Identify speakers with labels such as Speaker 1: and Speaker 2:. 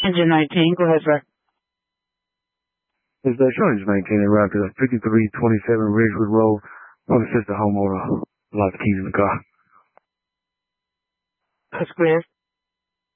Speaker 1: Engine 19, go ahead, sir.
Speaker 2: It's that Shortage 19 around to 5327 Ridgewood Road. I'm assist the homeowner. Lost the keys in the car.
Speaker 1: That's Chris.